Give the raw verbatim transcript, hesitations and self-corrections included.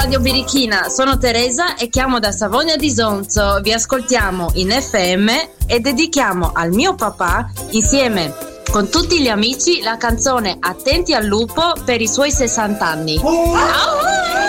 Radio Birichina, sono Teresa e chiamo da Savogna di Sonzo. Vi ascoltiamo in F M e dedichiamo al mio papà, insieme con tutti gli amici, la canzone Attenti al lupo per i suoi sessanta anni. Oh!